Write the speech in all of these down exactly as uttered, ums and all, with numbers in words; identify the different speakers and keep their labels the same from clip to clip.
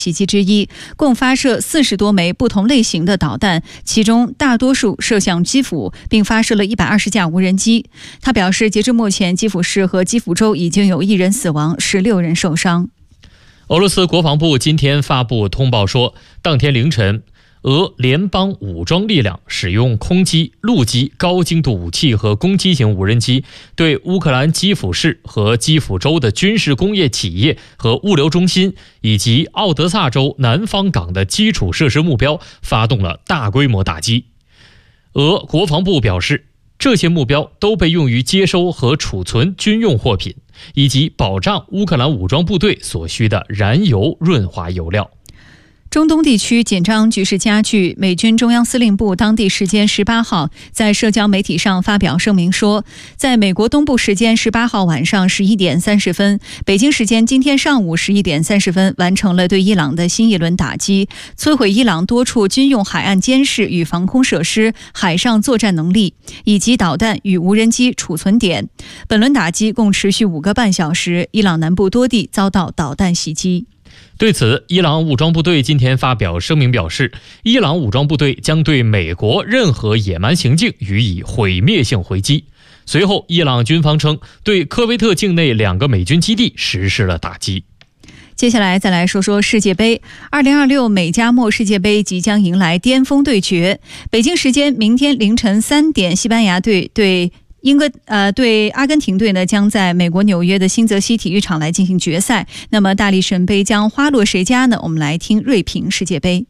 Speaker 1: 袭击之一，共发射四十多枚不同类型的导弹，其中大多数射向基辅，并发射了一百二十架无人机。他表示，截至目前，基辅市和基辅州已经有一人死亡，十六人受伤。
Speaker 2: 俄罗斯国防部今天发布通报说，当天凌晨，俄联邦武装力量使用空机、陆基高精度武器和攻击型无人机，对乌克兰基辅市和基辅州的军事工业企业和物流中心，以及奥德萨州南方港的基础设施目标发动了大规模打击。俄国防部表示，这些目标都被用于接收和储存军用货品，以及保障乌克兰武装部队所需的燃油润滑油料。
Speaker 1: 中东地区紧张局势加剧，美军中央司令部当地时间十八号在社交媒体上发表声明说，在美国东部时间十八号晚上十一点三十分，北京时间今天上午十一点三十分，完成了对伊朗的新一轮打击，摧毁伊朗多处军用海岸监视与防空设施、海上作战能力以及导弹与无人机储存点。本轮打击共持续五个半小时，伊朗南部多地遭到导弹袭击。
Speaker 2: 对此，伊朗武装部队今天发表声明表示，伊朗武装部队将对美国任何野蛮行径予以毁灭性回击。随后，伊朗军方称对科威特境内两个美军基地实施了打击。
Speaker 1: 接下来再来说说世界杯。二零二六美加墨世界杯即将迎来巅峰对决。北京时间明天凌晨三点，西班牙队对英格呃对阿根廷队呢将在美国纽约的新泽西体育场来进行决赛。那么大力神杯将花落谁家呢？我们来听锐评世界杯。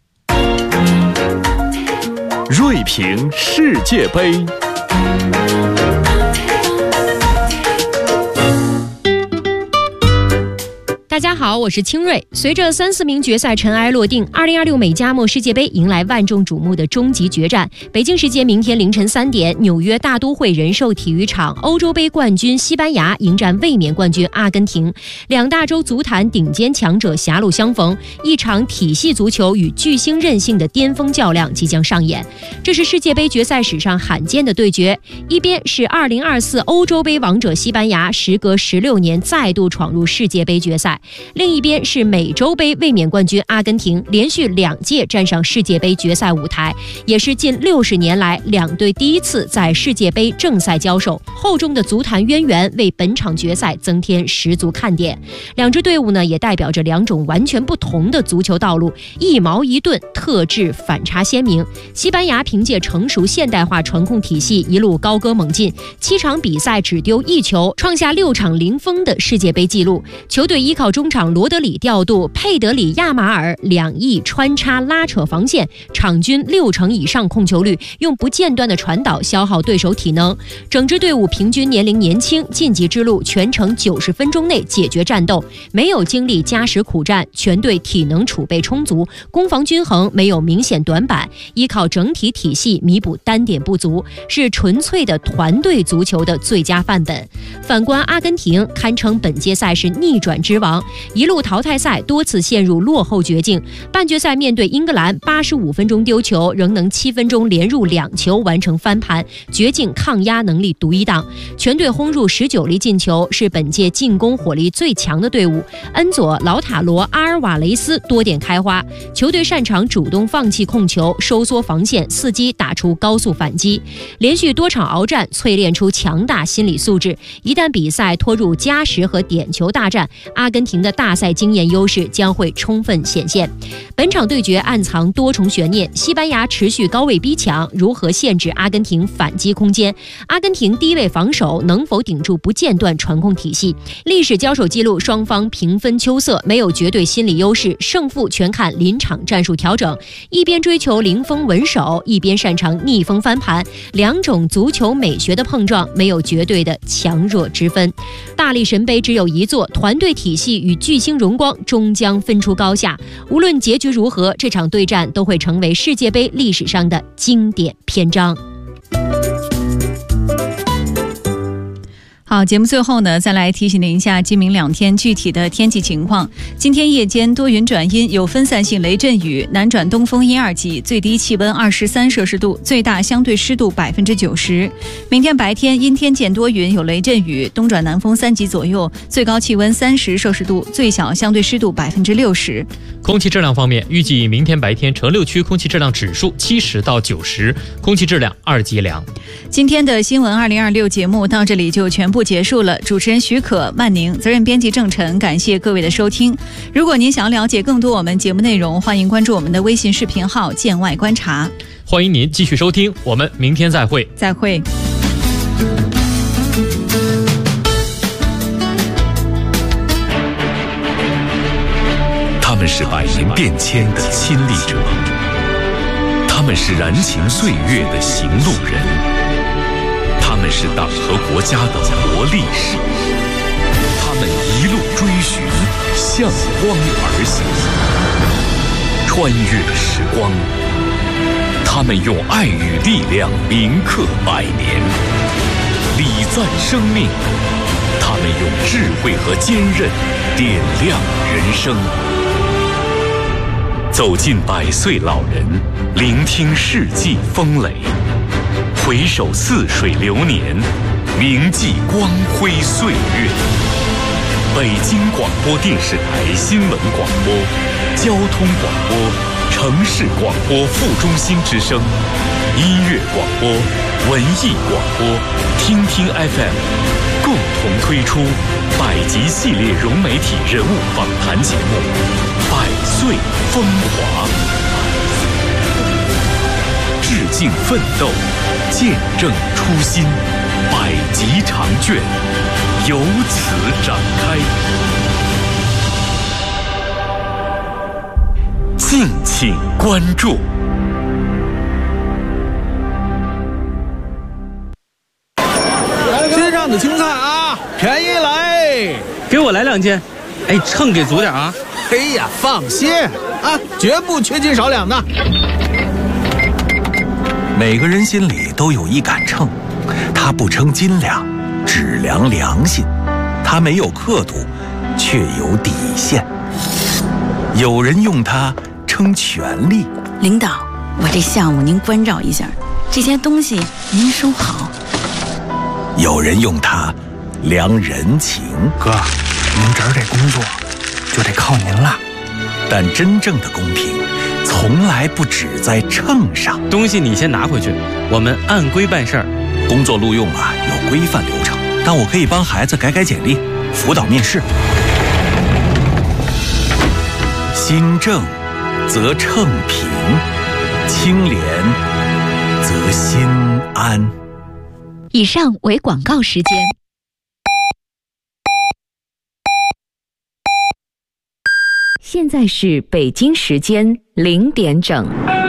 Speaker 3: 锐评世界杯。
Speaker 4: 大家好，我是清瑞。随着三四名决赛尘埃落定，二零二六美加墨世界杯迎来万众瞩目的终极决战。北京时间明天凌晨三点，纽约大都会人寿体育场，欧洲杯冠军西班牙迎战卫冕冠军阿根廷，两大洲足坛顶尖强者狭路相逢，一场体系足球与巨星韧性的巅峰较量即将上演。这是世界杯决赛史上罕见的对决，一边是二零二四欧洲杯王者西班牙，时隔十六年再度闯入世界杯决赛。另一边是美洲杯卫冕冠军阿根廷，连续两届站上世界杯决赛舞台，也是近六十年来两队第一次在世界杯正赛交手。厚重的足坛渊源为本场决赛增添十足看点。两支队伍呢，也代表着两种完全不同的足球道路，一矛一盾，特质反差鲜明。西班牙凭借成熟现代化传控体系一路高歌猛进，七场比赛只丢一球，创下六场零封的世界杯纪录。球队依靠中场罗德里调度，佩德里亚马尔两翼穿插拉扯防线，场均六成以上控球率，用不间断的传导消耗对手体能。整支队伍平均年龄年轻，晋级之路全程九十分钟内解决战斗，没有经历加时苦战，全队体能储备充足，攻防均衡，没有明显短板，依靠整体体系弥补单点不足，是纯粹的团队足球的最佳范本。反观阿根廷，堪称本届赛事逆转之王，一路淘汰赛多次陷入落后绝境，半决赛面对英格兰八十五分钟丢球，仍能七分钟连入两球完成翻盘，绝境抗压能力独一档。全队轰入十九粒进球，是本届进攻火力最强的队伍。恩佐、劳塔罗、阿尔瓦雷斯多点开花，球队擅长主动放弃控球，收缩防线，伺机打出高速反击。连续多场鏖战，淬炼出强大心理素质。一旦比赛拖入加时和点球大战，阿根廷的大赛经验优势将会充分显现。本场对决暗藏多重悬念，西班牙持续高位逼抢，如何限制阿根廷反击空间？阿根廷低位防守能否顶住不间断传控体系？历史交手记录，双方平分秋色，没有绝对心理优势，胜负全看临场战术调整。一边追求零封稳守，一边擅长逆风翻盘，两种足球美学的碰撞，没有绝对的强弱之分。大力神杯只有一座，团队体系与巨星荣光终将分出高下。无论结局如何，这场对战都会成为世界杯历史上的经典篇章。
Speaker 1: 好，节目最后呢，再来提醒您一下今明两天具体的天气情况。今天夜间多云转阴，有分散性雷阵雨，南转东风一二级，最低气温二十三摄氏度，最大相对湿度百分之九十。明天白天阴天见多云，有雷阵雨，东转南风三级左右，最高气温三十摄氏度，最小相对湿度百分之六十。
Speaker 2: 空气质量方面，预计明天白天城六区空气质量指数七十到九十，空气质量二级良。
Speaker 1: 今天的新闻二零二六节目到这里就全部结束了。主持人许可、曼宁，责任编辑郑晨，感谢各位的收听。如果您想了解更多我们节目内容，欢迎关注我们的微信视频号“见外观察”。
Speaker 2: 欢迎您继续收听，我们明天再会。
Speaker 1: 再会。
Speaker 3: 他们是百年变迁的亲历者，他们是燃情岁月的行路人，他们是党和国家的活历史，他们一路追寻，向光而行，穿越时光，他们用爱与力量铭刻百年，礼赞生命，他们用智慧和坚韧点亮人生。走进百岁老人，聆听世纪风雷，回首似水流年，铭记光辉岁月。北京广播电视台新闻广播、交通广播、城市广播副中心之声、音乐广播、文艺广播、听听 F M 共同推出百集系列融媒体人物访谈节目《百岁风华》，致敬奋斗，见证初心，百集长卷由此展开。敬请关注。
Speaker 5: 街上的青菜啊，便宜来！
Speaker 6: 给我来两斤。哎，秤给足点啊！
Speaker 5: 嘿呀，放心啊，绝不缺斤少两的。
Speaker 7: 每个人心里都有一杆秤，它不称斤两，只量良心；它没有刻度，却有底线。有人用它称权力。
Speaker 8: 领导，我这项目您关照一下，这些东西您收好。
Speaker 7: 有人用它量人情。
Speaker 9: 哥，您这儿这工作就得靠您了。
Speaker 7: 但真正的公平从来不只在秤上。
Speaker 6: 东西你先拿回去，我们按规办事儿。
Speaker 7: 工作录用啊有规范流程，但我可以帮孩子改改简历，辅导面试。心正则秤平，清廉则心安。
Speaker 4: 以上为广告时间。现在是北京时间零点整。